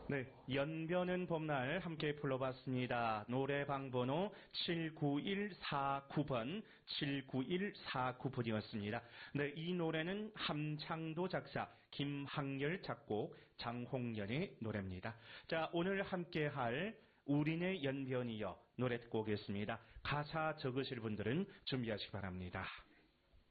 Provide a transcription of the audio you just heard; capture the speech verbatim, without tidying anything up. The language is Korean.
네, 연변은 봄날 함께 불러봤습니다. 노래방 번호 칠구일사구 번, 칠구일사구 번이었습니다. 네, 이 노래는 함창도 작사, 김학열 작곡, 장홍련의 노래입니다. 자, 오늘 함께할 우리네 연변이여 노래 듣고 오겠습니다. 가사 적으실 분들은 준비하시기 바랍니다.